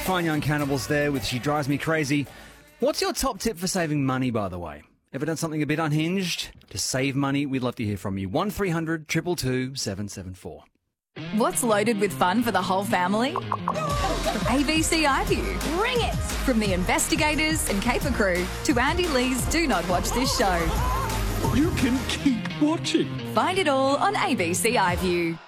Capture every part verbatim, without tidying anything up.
Fine Young Cannibals there with She Drives Me Crazy. What's your top tip for saving money, by the way? Ever done something a bit unhinged to save money? We'd love to hear from you. one three hundred two two two seven seven four. What's loaded with fun for the whole family? A B C iView. Ring it! From the investigators and Caper crew to Andy Lee's Do Not Watch This Show. You can keep watching. Find it all on A B C iView.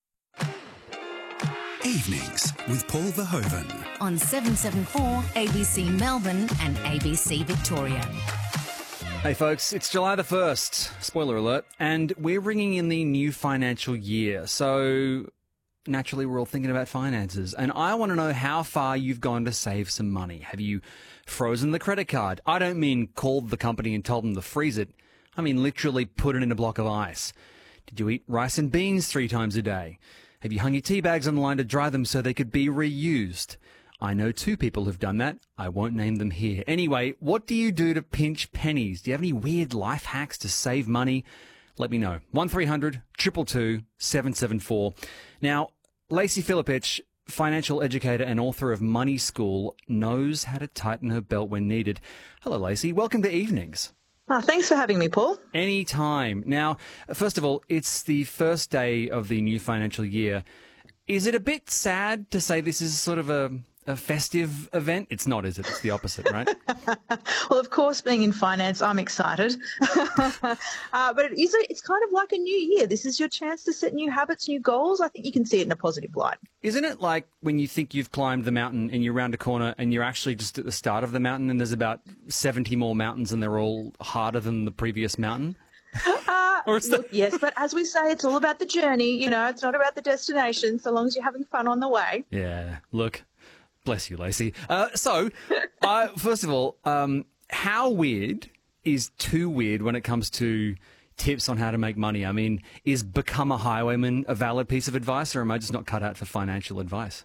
Evenings with Paul Verhoeven. On seven seven four, A B C Melbourne and A B C Victoria. Hey folks, it's July the first, spoiler alert, and we're ringing in the new financial year. So naturally we're all thinking about finances, and I want to know how far you've gone to save some money. Have you frozen the credit card? I don't mean called the company and told them to freeze it. I mean literally put it in a block of ice. Did you eat rice and beans three times a day? Have you hung your tea bags on the line to dry them so they could be reused? I know two people who've done that. I won't name them here. Anyway, what do you do to pinch pennies? Do you have any weird life hacks to save money? Let me know. one three hundred two two two seven seven four. Now, Lacey Philippich, financial educator and author of Money School, knows how to tighten her belt when needed. Hello, Lacey. Welcome to Evenings. Oh, thanks for having me, Paul. Anytime. Now, first of all, it's the first day of the new financial year. Is it a bit sad to say this is sort of a, a festive event? It's not, is it? It's the opposite, right? Well, of course, being in finance, I'm excited. uh, but it is a, it's kind of like a new year. This is your chance to set new habits, new goals. I think you can see it in a positive light. Isn't it like when you think you've climbed the mountain and you're round a corner and you're actually just at the start of the mountain and there's about seventy more mountains and they're all harder than the previous mountain? Uh, Or is look, that- yes, but as we say, it's all about the journey. You know, it's not about the destination, so long as you're having fun on the way. Yeah, look, bless you, Lacey. Uh, so, uh, first of all, um, how weird is too weird when it comes to tips on how to make money? I mean, is become a highwayman a valid piece of advice, or am I just not cut out for financial advice?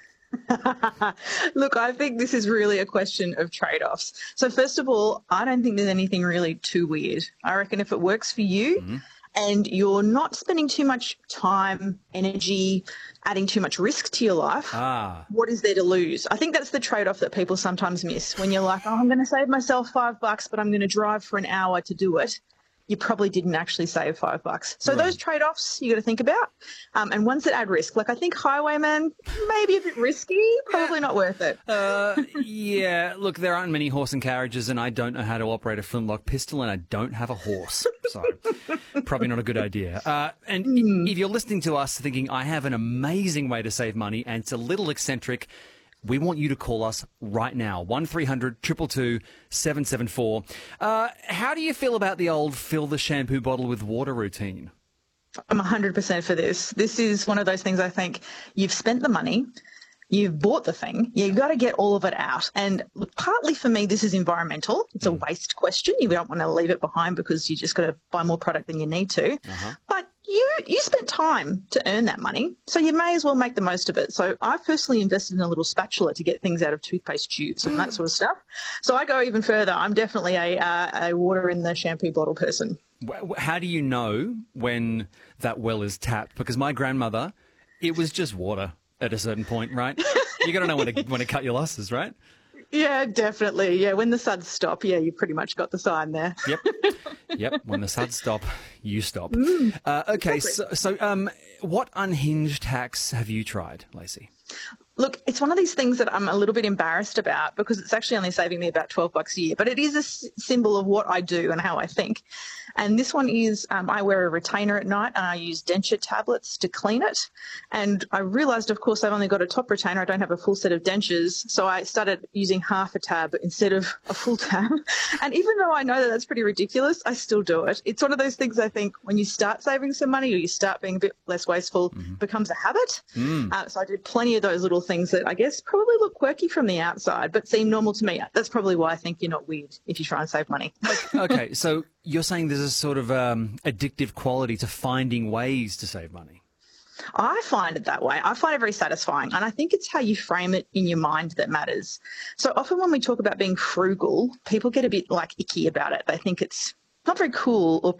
Look, I think this is really a question of trade-offs. So first of all, I don't think there's anything really too weird. I reckon if it works for you mm-hmm. and you're not spending too much time, energy, adding too much risk to your life, ah. what is there to lose? I think that's the trade-off that people sometimes miss. When you're like, oh, I'm going to save myself five bucks, but I'm going to drive for an hour to do it. You probably didn't actually save five bucks. So right. Those trade-offs you got to think about, um, and ones that add risk. Like I think Highwayman, maybe a bit risky, probably not worth it. Uh, yeah, look, there aren't many horse and carriages, and I don't know how to operate a flintlock pistol, and I don't have a horse, so probably not a good idea. Uh, and mm. if you're listening to us thinking, I have an amazing way to save money, and it's a little eccentric, we want you to call us right now, one three hundred two two two seven seven four. Uh, how do you feel about the old fill the shampoo bottle with water routine? I'm one hundred percent for this. This is one of those things I think you've spent the money, you've bought the thing, you've got to get all of it out. And look, partly for me, this is environmental. It's a waste question. You don't want to leave it behind because you just got to buy more product than you need to. Uh-huh. But you you spent time to earn that money, so you may as well make the most of it. So I've personally invested in a little spatula to get things out of toothpaste tubes and that sort of stuff. So I go even further. I'm definitely a, uh, a water in the shampoo bottle person. How do you know when that well is tapped? Because my grandmother, it was just water at a certain point, right? You got to know when to, when to cut your losses, right? Yeah, definitely. Yeah, when the suds stop, yeah, you pretty much got the sign there. Yep. Yep. When the suds stop, you stop. Mm, uh, okay, exactly. so, so um, what unhinged hacks have you tried, Lacey? Look, it's one of these things that I'm a little bit embarrassed about because it's actually only saving me about twelve bucks a year, but it is a s- symbol of what I do and how I think. And this one is um, I wear a retainer at night and I use denture tablets to clean it. And I realised, of course, I've only got a top retainer. I don't have a full set of dentures. So I started using half a tab instead of a full tab. And even though I know that that's pretty ridiculous, I still do it. It's one of those things I think when you start saving some money or you start being a bit less wasteful, mm-hmm. becomes a habit. Mm. Uh, so I did plenty of those little things that I guess probably look quirky from the outside but seem normal to me. That's probably why I think you're not weird if you try and save money. Okay, so you're saying there's a sort of um, addictive quality to finding ways to save money. I find it that way. I find it very satisfying. And I think it's how you frame it in your mind that matters. So often when we talk about being frugal, people get a bit like icky about it. They think it's not very cool or